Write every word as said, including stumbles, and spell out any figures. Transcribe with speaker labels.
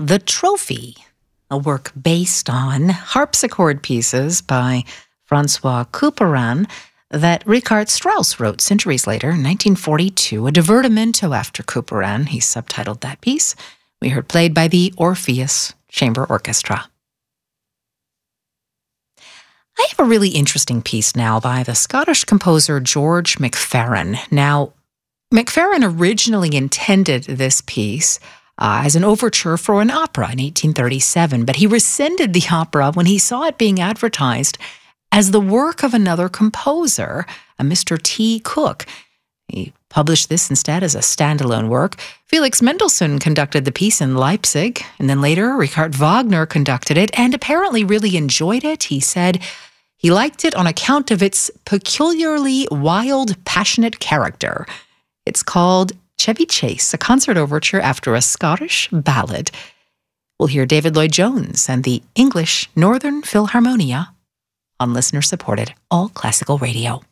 Speaker 1: The Trophy, a work based on harpsichord pieces by Francois Couperin that Richard Strauss wrote centuries later, in nineteen forty-two, a divertimento after Couperin. He subtitled that piece. We heard played by the Orpheus Chamber Orchestra. I have a really interesting piece now by the Scottish composer George McFerrin. Now, McFerrin originally intended this piece uh, as an overture for an opera in eighteen thirty-seven, but he rescinded the opera when he saw it being advertised as the work of another composer, a Mister T. Cook. He published this instead as a standalone work. Felix Mendelssohn conducted the piece in Leipzig, and then later Richard Wagner conducted it and apparently really enjoyed it. He said he liked it on account of its peculiarly wild, passionate character. It's called Chevy Chase, a concert overture after a Scottish ballad. We'll hear David Lloyd-Jones and the English Northern Philharmonia on listener-supported All Classical Radio.